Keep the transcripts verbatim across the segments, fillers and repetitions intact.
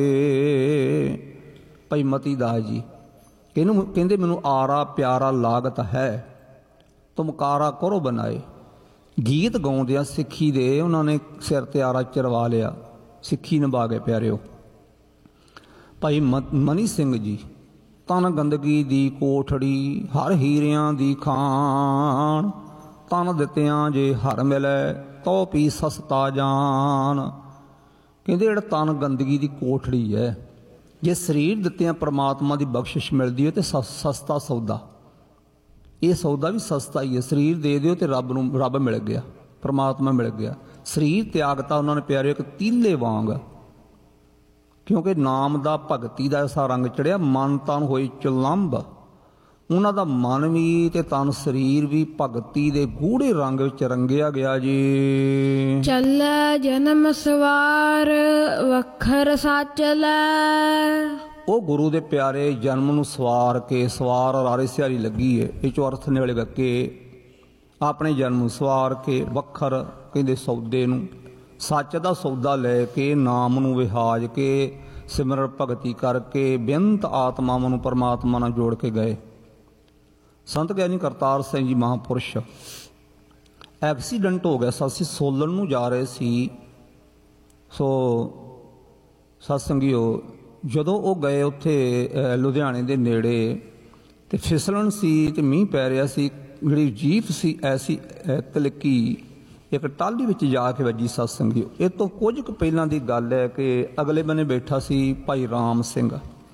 ਭਾਈ ਮਤੀ ਦਾਸ ਜੀ ਇਹਨੂੰ ਕਹਿੰਦੇ ਮੈਨੂੰ ਆਰਾ ਪਿਆਰਾ ਲਾਗਤ ਹੈ ਤੁਮ ਕਾਰਾ ਕਰੋ ਬਣਾਏ। ਗੀਤ ਗਾਉਂਦਿਆਂ ਸਿੱਖੀ ਦੇ ਉਹਨਾਂ ਨੇ ਸਿਰ ਤੇ ਆਰਾ ਚਰਵਾ ਲਿਆ, ਸਿੱਖੀ ਨਿਭਾ ਗਏ ਪਿਆਰਿਓ। ਭਾਈ ਮ ਮਨੀ ਸਿੰਘ ਜੀ ਤਨ ਗੰਦਗੀ ਦੀ ਕੋਠੜੀ ਹਰ ਹੀਰਿਆਂ ਦੀ ਖਾਣ, ਤਨ ਦਿੱਤਿਆਂ ਜੇ ਹਰ ਮਿਲੇ ਤੋ ਪੀ ਸਸਤਾ ਜਾਨ। ਕਹਿੰਦੇ ਜਿਹੜਾ ਤਨ ਗੰਦਗੀ ਦੀ ਕੋਠੜੀ ਹੈ, ਜੇ ਸਰੀਰ ਦਿੱਤਿਆਂ ਪ੍ਰਮਾਤਮਾ ਦੀ ਬਖਸ਼ਿਸ਼ ਮਿਲਦੀ ਹੈ ਤੇ ਸਸਤਾ ਸੌਦਾ, ਇਹ ਸੌਦਾ ਵੀ ਸਸਤਾ ਹੀ ਹੈ। ਸਰੀਰ ਦੇ ਦਿਓ ਤੇ ਰੱਬ ਨੂੰ ਰੱਬ ਮਿਲ ਗਿਆ, ਪ੍ਰਮਾਤਮਾ ਮਿਲ ਗਿਆ। ਸਰੀਰ ਤਿਆਗਤਾ ਉਹਨਾਂ ਨੇ ਪਿਆਰਿਓ ਇੱਕ ਤੀਲੇ ਵਾਂਗ, ਕਿਉਂਕਿ ਨਾਮ ਦਾ ਭਗਤੀ ਦਾ ਐਸਾ ਰੰਗ ਚੜਿਆ, ਮਨ ਤਨ ਹੋਈ ਚੁਲੰਬ। ਉਹਨਾਂ ਦਾ ਮਨ ਵੀ ਤੇ ਤਨ ਸਰੀਰ ਵੀ ਭਗਤੀ ਦੇ ਗੂੜੇ ਰੰਗ ਵਿੱਚ ਰੰਗਿਆ ਗਿਆ ਜੀ। ਚੱਲੈ ਜਨਮ ਸਵਾਰ ਵਖਰ ਸੱਚ ਲੈ। ਉਹ ਗੁਰੂ ਦੇ ਪਿਆਰੇ ਜਨਮ ਨੂੰ ਸਵਾਰ ਕੇ, ਸਵਾਰ ਰਾਰੇ ਸਿਆਰੀ ਲੱਗੀ ਹੈ, ਇਹ ਚੋਂ ਅਰਥ ਨਿਕਲੇਗਾ ਕਿ ਆਪਣੇ ਜਨਮ ਨੂੰ ਸਵਾਰ ਕੇ, ਵੱਖਰ ਕਹਿੰਦੇ ਸੌਦੇ ਨੂੰ, ਸੱਚ ਦਾ ਸੌਦਾ ਲੈ ਕੇ, ਨਾਮ ਨੂੰ ਵਿਹਾਜ ਕੇ, ਸਿਮਰਨ ਭਗਤੀ ਕਰਕੇ ਬੇਅੰਤ ਆਤਮਾਵਾਂ ਨੂੰ ਪਰਮਾਤਮਾ ਨਾਲ ਜੋੜ ਕੇ ਗਏ। ਸੰਤ ਗਿਆਨੀ ਕਰਤਾਰ ਸਿੰਘ ਜੀ ਮਹਾਂਪੁਰਸ਼ ਐਕਸੀਡੈਂਟ ਹੋ ਗਿਆ ਸੀ, ਅਸੀਂ ਸੋਲਨ ਨੂੰ ਜਾ ਰਹੇ ਸੀ। ਸੋ ਸਤਸੰਗੀਓ ਜਦੋਂ ਉਹ ਗਏ ਉੱਥੇ ਲੁਧਿਆਣੇ ਦੇ ਨੇੜੇ ਤੇ ਫਿਸਲਣ ਸੀ ਤੇ ਮੀਂਹ ਪੈ ਰਿਹਾ ਸੀ, ਜਿਹੜੀ ਜੀਪ ਸੀ ਐਸੀ ਤਲਕੀ ਇੱਕ ਟਾਹਲੀ ਵਿੱਚ ਜਾ ਕੇ ਵੱਜੀ। ਸਤਸੰਗੀਓ ਇਹ ਤੋਂ ਕੁਝ ਕੁ ਪਹਿਲਾਂ ਦੀ ਗੱਲ ਹੈ ਕਿ ਅਗਲੇ ਬੰਨੇ ਬੈਠਾ ਸੀ ਭਾਈ ਰਾਮ ਸਿੰਘ,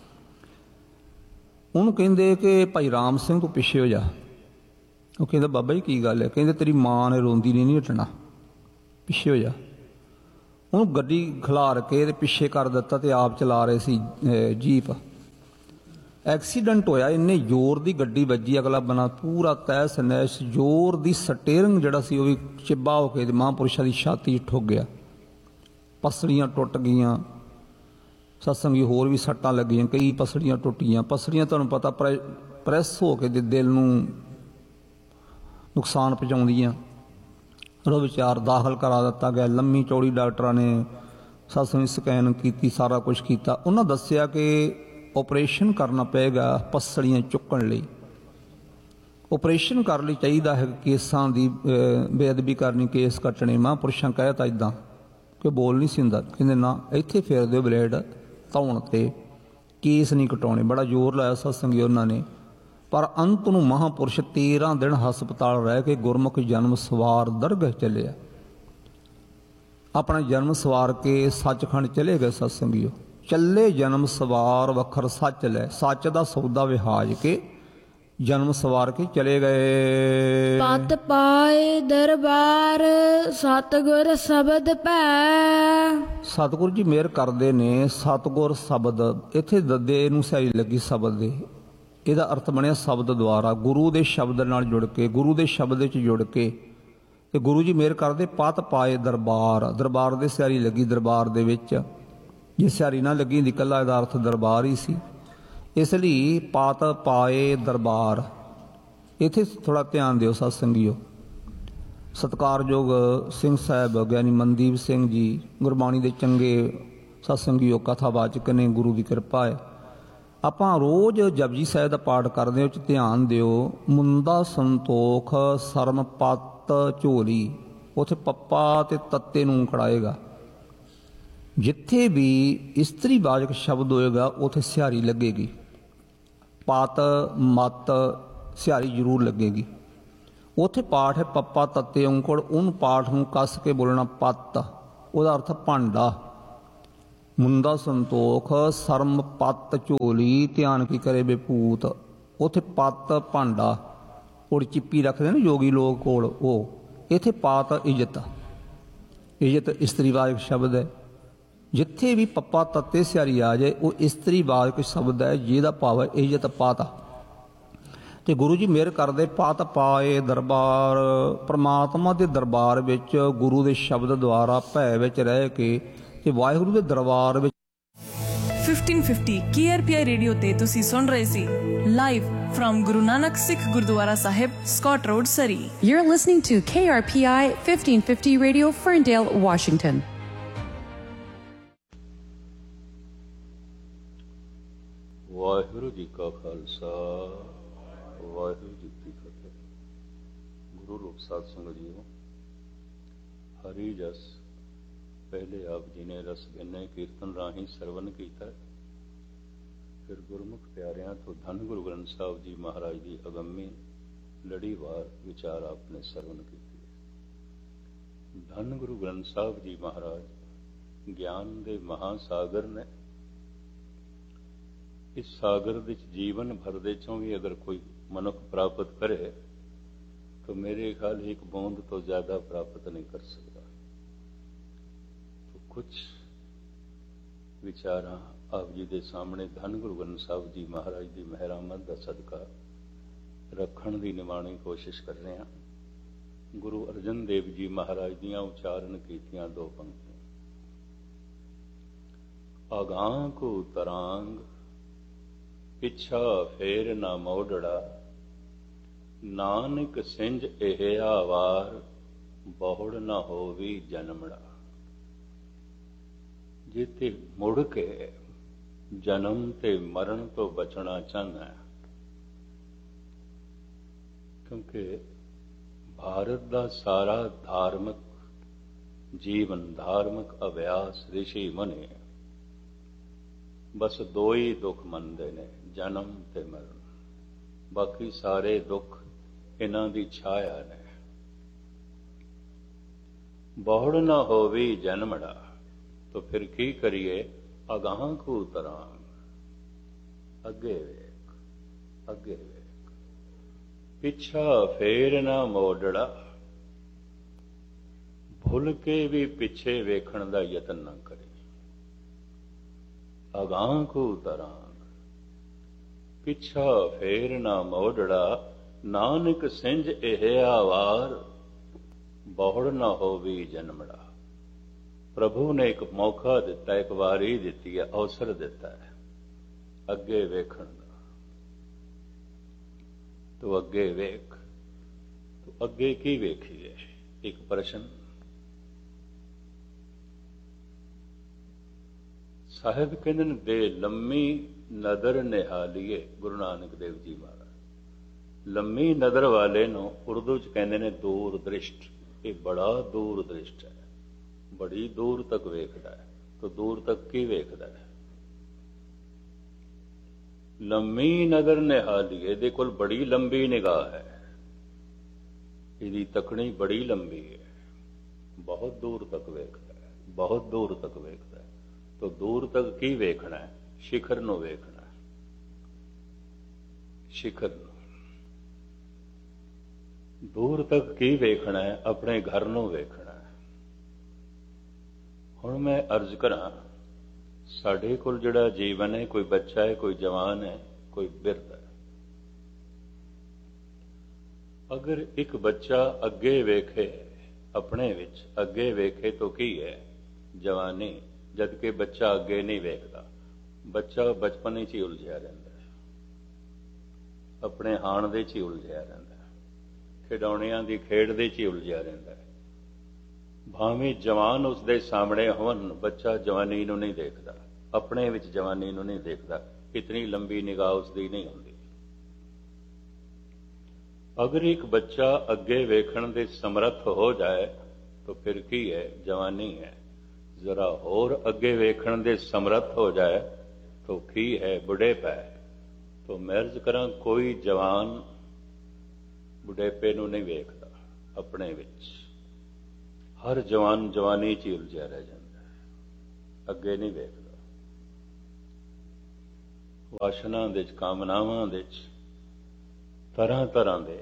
ਉਹਨੂੰ ਕਹਿੰਦੇ ਕਿ ਭਾਈ ਰਾਮ ਸਿੰਘ ਤੂੰ ਪਿੱਛੇ ਹੋ ਜਾ। ਉਹ ਕਹਿੰਦਾ ਬਾਬਾ ਜੀ ਕੀ ਗੱਲ ਹੈ? ਕਹਿੰਦੇ ਤੇਰੀ ਮਾਂ ਨੇ ਰੋਂਦੀ ਨਹੀਂ ਨਹੀਂ ਹਟਣਾ, ਪਿੱਛੇ ਹੋ ਜਾ। ਉਹਨੂੰ ਗੱਡੀ ਖਿਲਾਰ ਕੇ ਤੇ ਪਿੱਛੇ ਕਰ ਦਿੱਤਾ ਤੇ ਆਪ ਚਲਾ ਰਹੇ ਸੀ ਜੀਪ। ਐਕਸੀਡੈਂਟ ਹੋਇਆ, ਇੰਨੇ ਜ਼ੋਰ ਦੀ ਗੱਡੀ ਵੱਜੀ, ਅਗਲਾ ਬਣਾ ਪੂਰਾ ਤਹਿਸ ਨਹਿਸ, ਜ਼ੋਰ ਦੀ ਸਟੇਰਿੰਗ ਜਿਹੜਾ ਸੀ ਉਹ ਵੀ ਚਿੱਬਾ ਹੋ ਕੇ ਤੇ ਮਹਾਂਪੁਰਸ਼ਾਂ ਦੀ ਛਾਤੀ 'ਚ ਠੁੱਕ ਗਿਆ, ਪਸਲੀਆਂ ਟੁੱਟ ਗਈਆਂ। ਸਤਸੰਗੀ ਹੋਰ ਵੀ ਸੱਟਾਂ ਲੱਗੀਆਂ, ਕਈ ਪਸਲੀਆਂ ਟੁੱਟੀਆਂ। ਪਸਲੀਆਂ ਤੁਹਾਨੂੰ ਪਤਾ ਪ੍ਰੈ ਪ੍ਰੈਸ ਹੋ ਕੇ ਦਿਲ ਨੂੰ ਨੁਕਸਾਨ ਪਹੁੰਚਾਉਂਦੀਆਂ। ਉਹ ਵਿਚਾਰ ਦਾਖਲ ਕਰਾ ਦਿੱਤਾ ਗਿਆ, ਲੰਮੀ ਚੌੜੀ ਡਾਕਟਰਾਂ ਨੇ ਸਤਸੰਗ ਸਕੈਨ ਕੀਤੀ, ਸਾਰਾ ਕੁਛ ਕੀਤਾ। ਉਹਨਾਂ ਦੱਸਿਆ ਕਿ ਓਪਰੇਸ਼ਨ ਕਰਨਾ ਪਏਗਾ ਪਸਲੀਆਂ ਚੁੱਕਣ ਲਈ। ਓਪਰੇਸ਼ਨ ਕਰਨ ਲਈ ਚਾਹੀਦਾ ਹੈ ਕੇਸਾਂ ਦੀ ਬੇਅਦਬੀ ਕਰਨੀ, ਕੇਸ ਕੱਟਣੇ। ਮਹਾਂਪੁਰਸ਼ਾਂ ਕਹਿ ਤਾ ਇੱਦਾਂ ਕਿ ਬੋਲ ਨਹੀਂ ਸੀ ਹੁੰਦਾ, ਕਹਿੰਦੇ ਨਾ ਇੱਥੇ ਫੇਰ ਦਿਓ ਬਲੇਡ ਧੌਣ ਤੇ, ਕੇਸ ਨਹੀਂ ਕਟਾਉਣੇ। ਬੜਾ ਜ਼ੋਰ ਲਾਇਆ ਸਤਸੰਗੀ ਉਹਨਾਂ ਨੇ, ਪਰ ਅੰਤ ਨੂੰ ਮਹਾਂਪੁਰਸ਼ ਤੇਰਾਂ ਦਿਨ ਹਸਪਤਾਲ ਰਹਿ ਕੇ ਗੁਰਮੁਖ ਜਨਮ ਸਵਾਰ ਦਰਗਾਹ ਚੱਲਿਆ। ਆਪਣਾ ਜਨਮ ਸਵਾਰ ਕੇ ਸੱਚਖੰਡ ਚਲੇ ਗਏ। ਸਤਸੰਗੀਓ ਚੱਲੇ ਜਨਮ ਸਵਾਰ ਵੱਖਰ ਸੱਚ ਲੈ, ਸੱਚ ਦਾ ਸੌਦਾ ਵਿਹਾਜ ਕੇ ਜਨਮ ਸਵਾਰ ਕੇ ਚਲੇ ਗਏ। ਪਤ ਪਾਏ ਦਰਬਾਰ ਸਤਿਗੁਰ ਸ਼ਬਦ ਪੈ। ਸਤਿਗੁਰ ਜੀ ਮਿਹਰ ਕਰਦੇ ਨੇ। ਸਤਿਗੁਰ ਸ਼ਬਦ ਇੱਥੇ ਦੱਦੇ ਨੂੰ ਸਹੀ ਲੱਗੀ ਸ਼ਬਦ ਦੇ, ਇਹਦਾ ਅਰਥ ਬਣਿਆ ਸ਼ਬਦ ਦੁਆਰਾ, ਗੁਰੂ ਦੇ ਸ਼ਬਦ ਨਾਲ ਜੁੜ ਕੇ, ਗੁਰੂ ਦੇ ਸ਼ਬਦ ਵਿੱਚ ਜੁੜ ਕੇ। ਤੇ ਗੁਰੂ ਜੀ ਮਿਹਰ ਕਰਦੇ। ਪਤ ਪਾਏ ਦਰਬਾਰ, ਦਰਬਾਰ ਦੇ ਸਿਆਰੀ ਲੱਗੀ, ਦਰਬਾਰ ਦੇ ਵਿੱਚ। ਜੇ ਸਿਆਰੀ ਨਾ ਲੱਗੀ ਹੁੰਦੀ ਇਕੱਲਾ ਇਹਦਾ ਅਰਥ ਦਰਬਾਰ ਹੀ ਸੀ, ਇਸ ਲਈ ਪਤ ਪਾਏ ਦਰਬਾਰ। ਇੱਥੇ ਥੋੜ੍ਹਾ ਧਿਆਨ ਦਿਓ ਸਤਸੰਗੀਓ। ਸਤਿਕਾਰਯੋਗ ਸਿੰਘ ਸਾਹਿਬ ਗਿਆਨੀ ਮਨਦੀਪ ਸਿੰਘ ਜੀ ਗੁਰਬਾਣੀ ਦੇ ਚੰਗੇ ਸਤਸੰਗੀਓ ਕਥਾਵਾਚਕ ਨੇ, ਗੁਰੂ ਦੀ ਕਿਰਪਾ ਹੈ। ਆਪਾਂ ਰੋਜ਼ ਜਪਜੀ ਸਾਹਿਬ ਦਾ ਪਾਠ ਕਰਦੇ ਹਾਂ, ਉਹ 'ਚ ਧਿਆਨ ਦਿਓ। ਮੁੰਦਾ ਸੰਤੋਖ ਸਰਮ ਪੱਤ ਝੋਲੀ, ਉੱਥੇ ਪੱਪਾ ਤੇ ਤੱਤੇ ਨੂੰ ਕੜਾਏਗਾ। ਜਿੱਥੇ ਵੀ ਇਸਤਰੀ ਵਾਚਕ ਸ਼ਬਦ ਹੋਏਗਾ ਉੱਥੇ ਸਿਹਾਰੀ ਲੱਗੇਗੀ। ਪਤ ਮਤ ਸਿਹਾਰੀ ਜ਼ਰੂਰ ਲੱਗੇਗੀ। ਉੱਥੇ ਪਾਠ ਹੈ ਪੱਪਾ ਤੱਤੇ ਔਂਕੜ, ਉਹਨੂੰ ਪਾਠ ਨੂੰ ਕੱਸ ਕੇ ਬੋਲਣਾ ਪੱਤ, ਉਹਦਾ ਅਰਥ ਭਾਂਡਾ। ਮੁੰਦਾ ਸੰਤੋਖ ਸਰਮ ਪੱਤ ਝੋਲੀ, ਧਿਆਨ ਕੀ ਕਰੇ ਬੇਪੂਤ। ਉੱਥੇ ਪੱਤ ਭਾਂਡਾ, ਉਹ ਚਿੱਪੀ ਰੱਖਦੇ ਨੇ ਯੋਗੀ ਲੋਕ ਕੋਲ, ਉਹ। ਇੱਥੇ ਪਾਤ ਇੱਜ਼ਤ, ਇੱਜ਼ਤ ਇਸਤਰੀਵਾਚਕ ਸ਼ਬਦ ਹੈ। ਜਿੱਥੇ ਵੀ ਪੱਪਾ ਤੱਤੇ ਸਿਹਾਰੀ ਆ ਜਾਏ ਉਹ ਇਸਤਰੀਵਾਚਕ ਸ਼ਬਦ ਹੈ, ਜਿਹਦਾ ਭਾਵ ਹੈ ਇੱਜ਼ਤ ਪਾਤਾ। ਤੇ ਗੁਰੂ ਜੀ ਮਿਹਰ ਕਰਦੇ। ਪਤ ਪਾਏ ਦਰਬਾਰ, ਪਰਮਾਤਮਾ ਦੇ ਦਰਬਾਰ ਵਿੱਚ ਗੁਰੂ ਦੇ ਸ਼ਬਦ ਦੁਆਰਾ ਭੈ ਵਿੱਚ ਰਹਿ ਕੇ ਤੇ ਵਾਹਿਗੁਰੂ ਦੇ ਦਰਬਾਰ ਵਿੱਚ। Fifteen fifty K R P ਆਈ ਰੇਡੀਓ ਤੇ ਤੁਸੀਂ ਸੁਣ ਰਹੇ ਸੀ live from Guru Nanak Sikh Gurdwara Sahib, Scott Road, Surrey. You're listening to K R P I fifteen fifty Radio, Ferndale, Washington. Waheguru ji ਕਾ ਖਾਲਸਾ, ਵਾਹਿਗੁਰੂ ਜੀ ਕੀ ਫਤਿਹ। ਗੁਰੂ ਰੂਪ ਸਾਧ ਸੰਗਤ ਜੀਓ, ਹਰੀ ਜਸ ਪਹਿਲੇ ਆਪ ਜੀ ਨੇ ਰਸ ਗਿਨੇ ਕੀਰਤਨ ਰਾਹੀਂ ਸਰਵਨ ਕੀਤਾ। ਫਿਰ ਗੁਰਮੁਖ ਪਿਆਰਿਆਂ ਤੋਂ ਧੰਨ ਗੁਰੂ ਗ੍ਰੰਥ ਸਾਹਿਬ ਜੀ ਮਹਾਰਾਜ ਦੀ ਅਗੰਮੀ ਲੜੀਵਾਰ ਵਿਚਾਰ ਆਪ ਨੇ ਸਰਵਨ ਕੀਤੀ। ਧੰਨ ਗੁਰੂ ਗ੍ਰੰਥ ਸਾਹਿਬ ਜੀ ਮਹਾਰਾਜ ਗਿਆਨ ਦੇ ਮਹਾਸਾਗਰ ਨੇ। ਇਸ ਸਾਗਰ ਵਿੱਚ ਜੀਵਨ ਭਰ ਦੇ ਚੋਂ ਵੀ ਅਗਰ ਕੋਈ ਮਨੁੱਖ ਪ੍ਰਾਪਤ ਕਰੇ ਤਾਂ ਮੇਰੇ ਖਿਆਲ ਇੱਕ ਬੂੰਦ ਤੋਂ ਜ਼ਿਆਦਾ ਪ੍ਰਾਪਤ ਨਹੀਂ ਕਰ ਸਕਦਾ। तो कुछ ਵਿਚਾਰਾਂ ਆਪ ਜੀ ਦੇ ਸਾਹਮਣੇ ਧੰਨ ਗੁਰੂ ਗ੍ਰੰਥ ਸਾਹਿਬ ਜੀ ਮਹਾਰਾਜ ਦੀ ਮਿਹਰਾਮਤ ਦਾ ਸਦਕਾ ਰੱਖਣ ਦੀ ਨਿਮਾਣੀ ਕੋਸ਼ਿਸ਼ ਕਰ ਰਹੇ ਹਾਂ। ਗੁਰੂ ਅਰਜਨ ਦੇਵ ਜੀ ਮਹਾਰਾਜ ਦੀਆਂ ਉਚਾਰਨ ਕੀਤੀਆਂ ਦੋ ਪੰਕਤੀਆਂ। ਅਗਾਂਹ ਕੋ ਤਰਾਂਗ ਪਿਛਾ ਫੇਰ ਨਾ ਮੋੜੜਾ, ਨਾਨਕ ਸਿੰਜ ਇਹ ਆਵਾਰ ਬਹੁੜ ਨਾ ਹੋਵੀ ਜਨਮੜਾ। ਜਿੱਥੇ ਮੁੜ ਕੇ ਜਨਮ ਤੇ ਮਰਨ ਤੋਂ ਬਚਣਾ ਚਾਹੁੰਦਾ ਹੈ, ਕਿਉਂਕਿ ਭਾਰਤ ਦਾ ਸਾਰਾ ਧਾਰਮਿਕ ਜੀਵਨ, ਧਾਰਮਿਕ ਅਭਿਆਸ ਰਿਸ਼ੀ ਮੁਨੀ ਬਸ ਦੋ ਹੀ ਦੁੱਖ ਮੰਨਦੇ ਨੇ, ਜਨਮ ਤੇ ਮਰਨ। ਬਾਕੀ ਸਾਰੇ ਦੁੱਖ ਇਹਨਾਂ ਦੀ ਛਾਇਆ ਨੇ। ਬਹੁੜ ਨਾ ਹੋਵੀ ਜਨਮੜਾ, तो फिर की करिए? अगाह को तरांग, अगे वेख, अगे वेख, पिछा फेर ना मोड़ड़ा। भुल के भी पिछे वेखण दा यतन ना करे। अगाह को तरांग, पिछा फेर ना मोड़ड़ा, नानक सिंज एह आवार बहुड़ ना होवी जन्मड़ा। प्रभु ने एक मौका दिता, एक वारी दिती है, अवसर दिता है अगे वेखण दा। तो अगे वेख, तो अगे की वेखीए? एक प्रश्न। साहिब कहंदे ने दे लम्मी नदर निहालीए। गुरु नानक देव जी महाराज लम्मी नदर वाले नो उर्दू च कहंदे ने दूर दृष्ट। ये बड़ा दूर दृष्ट है, बड़ी दूर तक वेखदा है। तो दूर तक की वेखदा है? लंबी नजर निहाली। ਇਹਦੇ ਕੋਲ बड़ी लंबी निगाह है, ਇਹਦੀ तकनी बड़ी लंबी है, बहुत दूर तक वेखदा है, बहुत दूर तक वेखदा है। तो दूर तक की वेखना है? शिखर ਨੂੰ वेखना है, शिखर ਨੂੰ। दूर तक की वेखना है? अपने घर ਨੂੰ वेखना। ਹੁਣ ਮੈਂ ਅਰਜ਼ ਕਰਾਂ, ਸਾਡੇ ਕੋਲ ਜਿਹੜਾ ਜੀਵਨ ਹੈ, ਕੋਈ ਬੱਚਾ ਹੈ, ਕੋਈ ਜਵਾਨ ਹੈ, ਕੋਈ ਬਿਰਧ ਹੈ। ਅਗਰ ਇੱਕ ਬੱਚਾ ਅੱਗੇ ਵੇਖੇ, ਆਪਣੇ ਵਿੱਚ ਅੱਗੇ ਵੇਖੇ ਤਾਂ ਕੀ ਹੈ? ਜਵਾਨੀ। ਜਦ ਕਿ ਬੱਚਾ ਅੱਗੇ ਨਹੀਂ ਵੇਖਦਾ, ਬੱਚਾ ਬਚਪਨ ਵਿੱਚ ਹੀ ਉਲਝਿਆ ਰਹਿੰਦਾ ਹੈ, ਆਪਣੇ ਹਾਣ ਦੇ 'ਚ ਹੀ ਉਲਝਿਆ ਰਹਿੰਦਾ ਹੈ, ਖਿਡੌਣਿਆਂ ਦੀ ਖੇਡ ਦੇ 'ਚ ਹੀ ਉਲਝਿਆ ਰਹਿੰਦਾ ਹੈ। ਭਾਵੇਂ ਜਵਾਨ ਉਸਦੇ ਸਾਹਮਣੇ ਹੋਣ, ਬੱਚਾ ਜਵਾਨੀ ਨੂੰ ਨਹੀਂ ਦੇਖਦਾ, ਆਪਣੇ ਵਿੱਚ ਜਵਾਨੀ ਨੂੰ ਨਹੀਂ ਦੇਖਦਾ। ਇਤਨੀ ਲੰਬੀ ਨਿਗਾਹ ਉਸਦੀ ਨਹੀਂ ਹੁੰਦੀ। ਅਗਰ ਇੱਕ ਬੱਚਾ ਅੱਗੇ ਵੇਖਣ ਦੇ ਸਮਰੱਥ ਹੋ ਜਾਏ ਤਾਂ ਫਿਰ ਕੀ ਹੈ? ਜਵਾਨੀ ਹੈ। ਜ਼ਰਾ ਹੋਰ ਅੱਗੇ ਵੇਖਣ ਦੇ ਸਮਰੱਥ ਹੋ ਜਾਏ ਤਾਂ ਕੀ ਹੈ? ਬੁਢੇਪਾ ਹੈ। ਤਾਂ ਮੈਂ ਅਰਜ਼ ਕਰਾਂ, ਕੋਈ ਜਵਾਨ ਬੁਢੇਪੇ ਨੂੰ ਨਹੀਂ ਵੇਖਦਾ ਆਪਣੇ ਵਿੱਚ। ਹਰ ਜਵਾਨ ਜਵਾਨੀ 'ਚ ਹੀ ਉਲਝਿਆ ਰਹਿ ਜਾਂਦਾ ਹੈ, ਅੱਗੇ ਨਹੀਂ ਵੇਖਦਾ। ਵਾਸ਼ਨਾ ਦੇ 'ਚ, ਕਾਮਨਾਵਾਂ ਦੇ 'ਚ, ਤਰ੍ਹਾਂ ਤਰ੍ਹਾਂ ਦੇ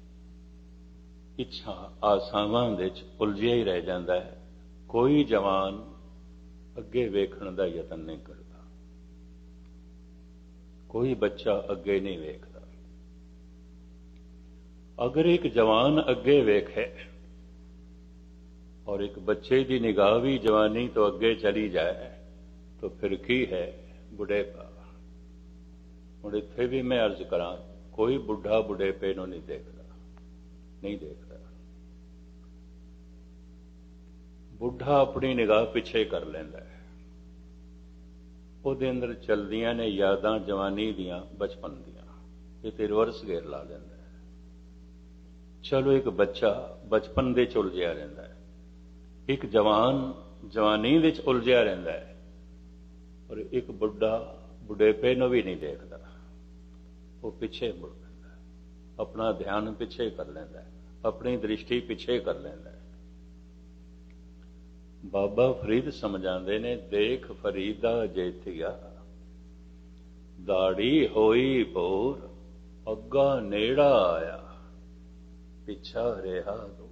ਇੱਛਾ ਆਸਾਵਾਂ ਦੇ 'ਚ ਉਲਝਿਆ ਹੀ ਰਹਿ ਜਾਂਦਾ ਹੈ। ਕੋਈ ਜਵਾਨ ਅੱਗੇ ਵੇਖਣ ਦਾ ਯਤਨ ਨਹੀਂ ਕਰਦਾ, ਕੋਈ ਬੱਚਾ ਅੱਗੇ ਨਹੀਂ ਵੇਖਦਾ। ਅਗਰ ਇੱਕ ਜਵਾਨ ਅੱਗੇ ਵੇਖੇ और एक बच्चे की निगाह भी जवानी तो अगे चली जाए तो फिर की है? बुढ़ेपा। हुण इत्थे भी मैं अर्ज करा, कोई बुढ़ा बुढ़ेपे नूं नहीं देखता, नहीं देखता। बुढ़ा अपनी निगाह पिछे कर लैंदा है, ਉਹਦੇ ਅੰਦਰ ਚਲਦੀਆਂ ਨੇ ਯਾਦਾਂ ਜਵਾਨੀ ਦੀਆਂ, ਬਚਪਨ ਦੀਆਂ। ਇਹ ਤੇ ਰਿਵਰਸ ਗੇਅਰ ਲਾ ਲੈਂਦਾ ਹੈ। ਚਲੋ ਇੱਕ ਬੱਚਾ ਬਚਪਨ ਦੇ ਚ ਉਲਝਿਆ ਰਹਿੰਦਾ ਹੈ, ਇੱਕ ਜਵਾਨ ਜਵਾਨੀ ਵਿੱਚ ਉਲਝਿਆ ਰਹਿੰਦਾ ਹੈ, ਔਰ ਇੱਕ ਬੁੱਢਾ ਬੁਢੇਪੇ ਨੂੰ ਵੀ ਨਹੀਂ ਦੇਖਦਾ। ਉਹ ਪਿੱਛੇ ਮੁੜ ਪੈਂਦਾ ਹੈ, ਆਪਣਾ ਧਿਆਨ ਪਿੱਛੇ ਕਰ ਲੈਂਦਾ ਹੈ, ਆਪਣੀ ਦ੍ਰਿਸ਼ਟੀ ਪਿੱਛੇ ਕਰ ਲੈਂਦਾ ਹੈ। ਬਾਬਾ ਫਰੀਦ ਸਮਝਾਉਂਦੇ ਨੇ, ਦੇਖ ਫਰੀਦਾ ਜੇਤੀਆ, ਦਾੜੀ ਹੋਈ ਭੋਰ, ਅੱਗਾ ਨੇੜਾ ਆਇਆ, ਪਿੱਛਾ ਰਿਹਾ ਦੂਰ।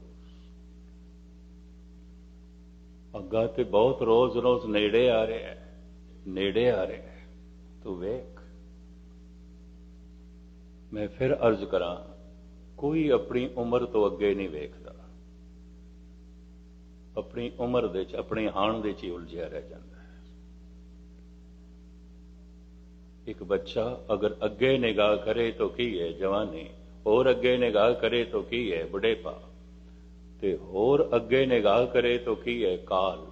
ਅੱਗਾ ਤੇ ਬਹੁਤ ਰੋਜ਼ ਰੋਜ਼ ਨੇੜੇ ਆ ਰਿਹਾ ਹੈ, ਨੇੜੇ ਆ ਰਿਹਾ ਹੈ, ਤੂੰ ਵੇਖ। ਮੈਂ ਫਿਰ ਅਰਜ਼ ਕਰਾਂ, ਕੋਈ ਆਪਣੀ ਉਮਰ ਤੋਂ ਅੱਗੇ ਨਹੀਂ ਵੇਖਦਾ। ਆਪਣੀ ਉਮਰ ਦੇ ਚ, ਆਪਣੀ ਹਾਣ ਦੇ ਚ ਹੀ ਉਲਝਿਆ ਰਹਿ ਜਾਂਦਾ ਹੈ। ਇੱਕ ਬੱਚਾ ਅਗਰ ਅੱਗੇ ਨਿਗਾਹ ਕਰੇ ਤਾਂ ਕੀ ਹੈ ਜਵਾਨੀ, ਹੋਰ ਅੱਗੇ ਨਿਗਾਹ ਕਰੇ ਤਾਂ ਕੀ ਹੈ ਬੁਢੇਪਾ, ਤੇ ਹੋਰ ਅੱਗੇ ਨਿਗਾਹ ਕਰੇ ਤਾਂ ਕੀ ਹੈ ਕਾਲ।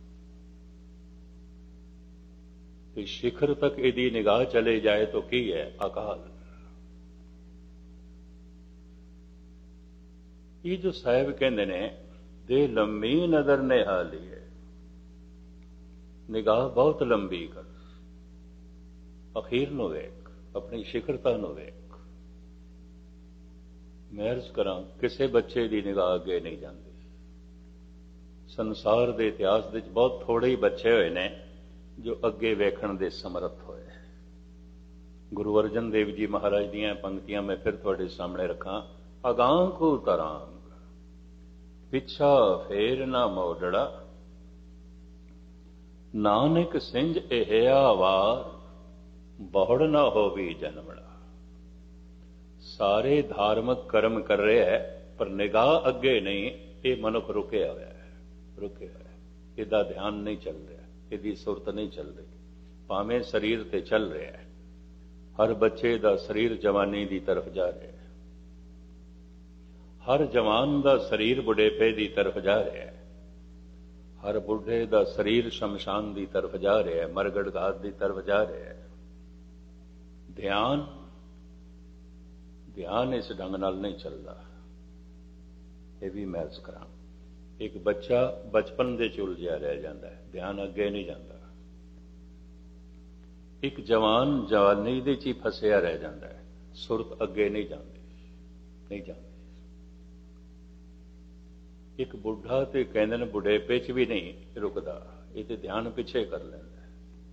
ਤੇ शिखर तक यदि निगाह चले जाए तो की है अकाल। ये जो साहब कहते ने दे लंबी नजर ने हाली है, निगाह बहुत लंबी कर, अखीर नु वेख, अपनी शिखरता नु वेख। मैं अर्ज करा, किसी बच्चे की निगाह अगे नहीं जाती। संसार के इतिहास के बहुत थोड़े ही बच्चे हुए ने जो अगे वेखण दे समर्थ होए। गुरु अर्जन देव जी महाराज दियां पंक्तियां मैं फिर तुहाडे सामने रखा। अगांख तरांग पिछा फेर ना मोड़ड़ा, नानक सिंज एहिया वार, बहुड़ ना होवी जन्मड़ा। सारे धार्मिक कर्म कर रहे है पर निगाह अगे नहीं, ये मनुख रुके हुआ है, रुके हुआ है, इहदा ध्यान नहीं चल रहा, ਇਹਦੀ ਸੁਰਤ ਨਹੀਂ ਚੱਲ ਰਹੀ। ਭਾਵੇਂ ਸਰੀਰ ਤੇ ਚੱਲ ਰਿਹਾ ਹੈ, ਹਰ ਬੱਚੇ ਦਾ ਸਰੀਰ ਜਵਾਨੀ ਦੀ ਤਰਫ ਜਾ ਰਿਹਾ ਹੈ, ਹਰ ਜਵਾਨ ਦਾ ਸਰੀਰ ਬੁਢੇਪੇ ਦੀ ਤਰਫ ਜਾ ਰਿਹਾ ਹੈ, ਹਰ ਬੁੱਢੇ ਦਾ ਸਰੀਰ ਸ਼ਮਸ਼ਾਨ ਦੀ ਤਰਫ ਜਾ ਰਿਹਾ ਹੈ, ਮਰਗੜ ਘਾਤ ਦੀ ਤਰਫ ਜਾ ਰਿਹਾ ਹੈ। ਧਿਆਨ ਧਿਆਨ ਇਸ ਢੰਗ ਨਾਲ ਨਹੀਂ ਚੱਲਦਾ। ਇਹ ਵੀ ਮੈਂ ਅਰਜ਼ ਕਰਾਂ, एक बच्चा बचपन दे च उलझिया रह जाता है, ध्यान अगे नहीं जाता। एक जवान जवानी दे च ही फसिया रह जाता है, सुरत अगे नहीं जाती, नहीं जाती। एक बुढ़ा तो कहते हैं बुढ़ेपे च भी नहीं रुकता, ये तो ध्यान पिछे कर लेंदा है।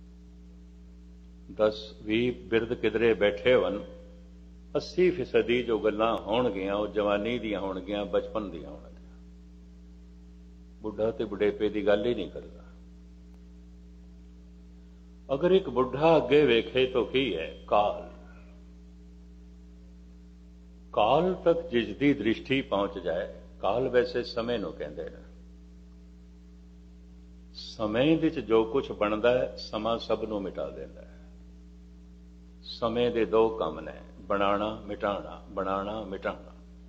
दस भी बिरद किधरे बैठे होन, अस्सी फीसदी जो गल्लां होणगियां वो जवानी दियां होणगियां, बचपन दियां होणगियां। बुढ़ा तो बुढ़ेपे की गल ही नहीं करता। अगर एक बुढ़ा अगे वेखे तो की है काल। काल तक जिसकी दृष्टि पहुंच जाए, काल वैसे समय नूं कहंदे ने। समय विच जो कुछ बनता है समा सब नूं मिटा देता है। समय दे दो काम ने, बनाना मिटाना, बनाना मिटाना।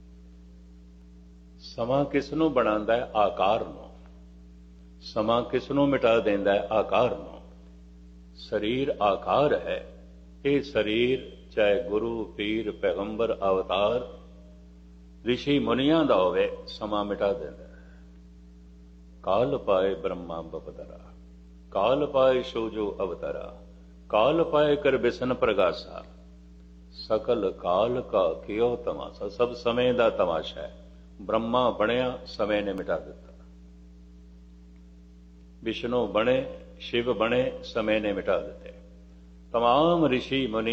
समा किसनों बनाता है? आकार नूं। समा किसनों मिटा देंदा है? आकार नूं। शरीर आकार है, ये शरीर चाहे गुरु पीर पैगंबर अवतार ऋषि मुनियां दा होवे, समा मिटा देंदा है। काल पाए ब्रह्मा बपदरा, काल पाए शोजो अवतरा, काल पाए कर बिसन प्रगासा, सकल काल का कियो तमाशा। सब समय दा तमाशा है। ब्रह्मा बनया, समय ने मिटा दिता। विष्णु बने, शिव बने, समय ने मिटा दिते। तमाम ऋषि मुनि